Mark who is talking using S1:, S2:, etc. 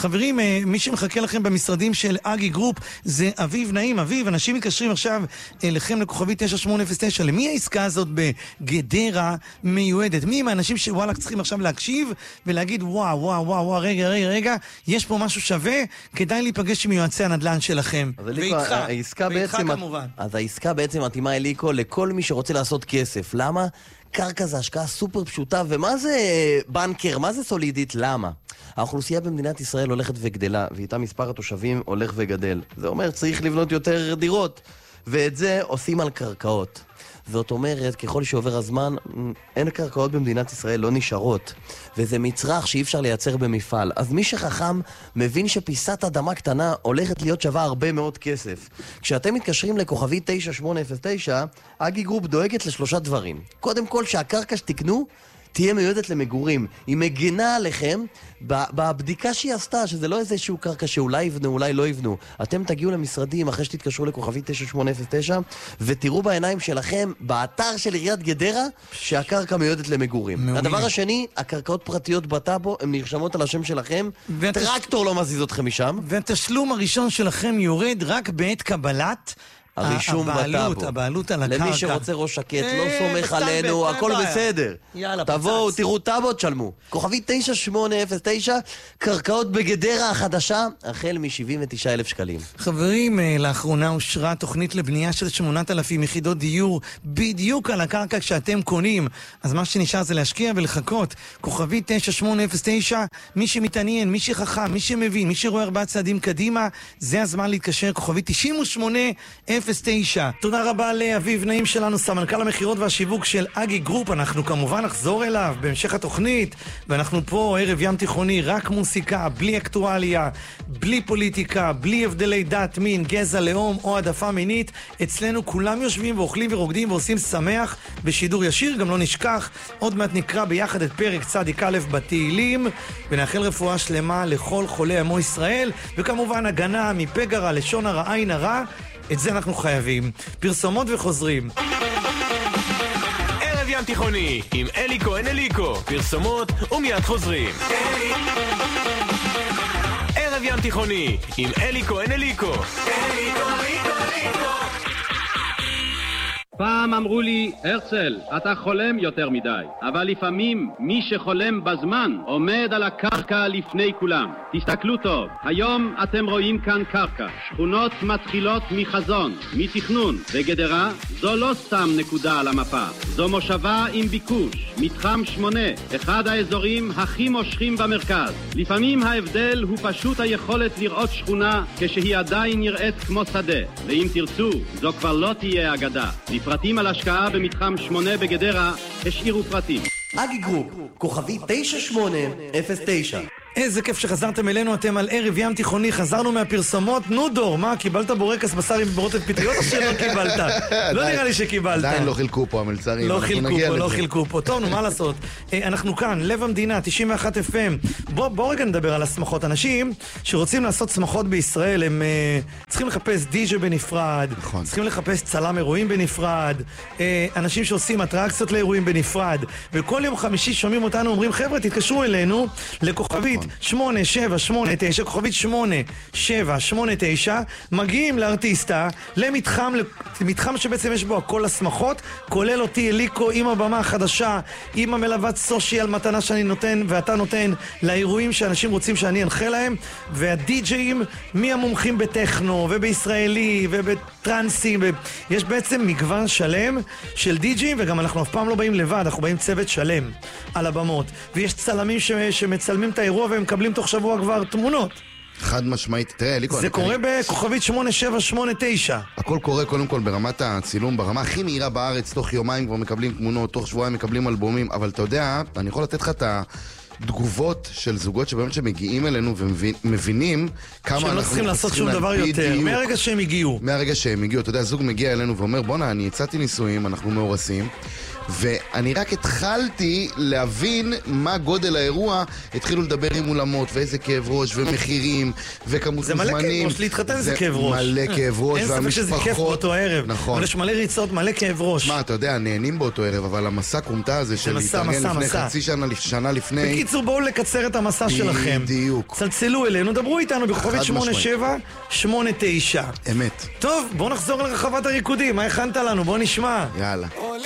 S1: חברים, מי שמחכה לכם במשרדים של אגי גרופ זה אביב נעים. אביב, אנשים מתקשרים עכשיו לכם לכוכבי 9809. למי העסקה הזאת בגדרה מיועדת? מי מהאנשים שוואלה צריכים עכשיו להקשיב ולהגיד וואו, רגע, יש פה משהו שווה, כדאי להיפגש עם יועצי הנדל"ן שלכם. ואיתך כמובן.
S2: אז העסקה בעצם מתאימה אליקו לכל מי שרוצה לעשות כסף. למה? קרקע זה השקעה סופר פשוטה, ומה זה בנקר? מה זה סולידית? למה? האוכלוסייה במדינת ישראל הולכת וגדלה, ואיתה מספר התושבים הולך וגדל. זה אומר צריך לבנות יותר דירות, ואת זה עושים על קרקעות. זאת אומרת, ככל שעובר הזמן, אין קרקעות במדינת ישראל, לא נשארות. וזה מצרך שאי אפשר לייצר במפעל. אז מי שחכם מבין שפיסת אדמה קטנה הולכת להיות שווה הרבה מאוד כסף. כשאתם מתקשרים לכוכבי 9809, אגי גרופ דואגת לשלושה דברים. קודם כל, שהקרקע שתקנו תהיה מיועדת למגורים. היא מגנה עליכם בבדיקה שהיא עשתה, שזה לא איזשהו קרקע שאולי יבנו, אולי לא יבנו. אתם תגיעו למשרדים אחרי שתתקשרו לכוכבי 9809, ותראו בעיניים שלכם, באתר של עיריית גדרה, שהקרקע מיועדת למגורים. הדבר השני, הקרקעות פרטיות בטאבו, הן נרשמות על השם שלכם, טרקטור לא מזיז אתכם משם.
S1: והתשלום הראשון שלכם יורד רק בעת קבלת
S2: הרישום בטאבו.
S1: הבעלות על הקרקע.
S2: למי שרוצה ראש שקט, לא סומך עלינו, הכל בסדר. תבואו, תראו טאבו, תשלמו. כוכבי 9809, קרקעות בגדרה החדשה, החל מ-79,000 שקלים.
S1: חברים, לאחרונה אושרה תוכנית לבנייה של 8,000 יחידות דיור, בדיוק על הקרקע כשאתם קונים. אז מה שנשאר זה להשקיע ולחכות. כוכבי 9809, מי שמתעניין, מי שחכם, מי שמבין, מי שרואה 4 צעדים קדימה, זה הזמן להתקשר. כוכבי 9809. תודה רבה לאביב נעים שלנו, סמנכ"ל המחירות והשיווק של אגי גרופ. אנחנו כמובן נחזור אליו בהמשך התוכנית, ואנחנו פה ערב ים תיכוני, רק מוסיקה, בלי אקטואליה, בלי פוליטיקה, בלי הבדלי דת, מין, גזע, לאום או העדפה מינית. אצלנו כולם יושבים ואוכלים ורוקדים ועושים שמח בשידור ישיר. גם לא נשכח, עוד מעט נקרא ביחד את פרק צדיק א' בתהילים, ונאחל רפואה שלמה לכל חולי עמו ישראל, וכמובן הגנה מפגע רע, לשון הרע, עין הרע. את זה אנחנו חייבים. פרסומות וחוזרים.
S3: ערב ים תיכוני עם אלי כהן אליקו. פרסומות ומיד חוזרים. ערב ים תיכוני עם אלי כהן אליקו.
S4: פעם אמרו לי, הרצל, אתה חולם יותר מדי, אבל לפעמים מי שחולם בזמן עומד על הקרקע לפני כולם. תסתכלו טוב, היום אתם רואים כאן קרקע. שכונות מתחילות מחזון, מתכנון, וגדרה זו לא סתם נקודה על המפה. זו מושבה עם ביקוש, מתחם 8, אחד האזורים הכי מושכים במרכז. לפעמים ההבדל הוא פשוט היכולת לראות שכונה כשהיא עדיין נראית כמו שדה. ואם תרצו, זו כבר לא תהיה אגדה. פרטים על השקעה במתחם 8 בגדרה, השאירו פרטים.
S2: אגי גרופ, כוכבי 9809.
S1: איזה כיף שחזרתם אלינו, אתם על ערב ים תיכוני, חזרנו מהפרסומות. נודור, מה, קיבלת בורקס בשר עם בורות פטריות או שלא קיבלת? לא נראה לי שקיבלת.
S5: עדיין לא חילקו פה המלצרים.
S1: לא חילקו פה. טוב, נו, מה לעשות? אנחנו כאן, לב המדינה, 91 FM. בוא רגע נדבר על הסמכות. אנשים שרוצים לעשות סמכות בישראל, הם צריכים לחפש דיג'י בנפרד, צריכים לחפש צלם אירועים בנפרד, אנשים שעושים אטרקציות לאירועים בנפרד, וכל יום חמישי שומעים אותנו, אומרים, חבר'ה, תתקשרו אלינו לכוכבית 8789, כוכבית 8789, מגיעים לארטיסטה, למתחם שבעצם יש בו הכל הסמכות, כולל אותי אליקו עם הבמה החדשה, עם המלוות סושיאל, מתנה שאני נותן ואתה נותן לאירועים שאנשים רוצים שאני אנחה להם, והדי-ג'אים מהמומחים בטכנו ובישראלי ובטרנסים, יש בעצם מגוון שלם של די-ג'אים, וגם אנחנו אף פעם לא באים לבד, אנחנו באים צוות שלם על הבמות, ויש צלמים שמצלמים את האירוע והם מקבלים תוך שבוע כבר תמונות.
S5: חד משמעית, תראה, אליקו,
S1: זה קורה בכוכבית 8789.
S5: הכל קורה קודם כל ברמת הצילום, ברמה הכי מהירה בארץ, תוך יומיים כבר מקבלים תמונות, תוך שבועיים מקבלים אלבומים, אבל אתה יודע, אני יכול לתת לך את התגובות של זוגות שבאמת שמגיעים אלינו ומבינים כמה
S1: שהם לא צריכים לעשות שום דבר יותר, מהרגע שהם הגיעו.
S5: מהרגע שהם הגיעו, אתה יודע, זוג מגיע אלינו ואומר, בונה, אני יצאתי נישואים, אנחנו מאורסים, ואני רק התחלתי להבין מה גודל האירוע, התחילו לדבר עם אולמות ואיזה כאב ראש ומחירים וכמות
S1: זמנים. זה מלא כאב ראש, להתחתן זה כאב ראש.
S5: מלא כאב ראש
S1: אין ספק שזה כיף באותו ערב.
S5: נכון.
S1: אבל יש מלא ריצות, מלא כאב ראש.
S5: מה, אתה יודע, נהנים באותו ערב, אבל המסע קומתה הזה של להתארגן לפני חצי שנה לפני.
S1: בקיצור, בואו לקצר את המסע שלכם.
S5: בדיוק.
S1: צלצלו אלינו, דברו איתנו בכוכבית 8789.
S5: אמת.
S1: טוב, בואו נחזור לרחבת הריקודים. מה הכנת לנו? בואו נשמע.
S5: יאללה.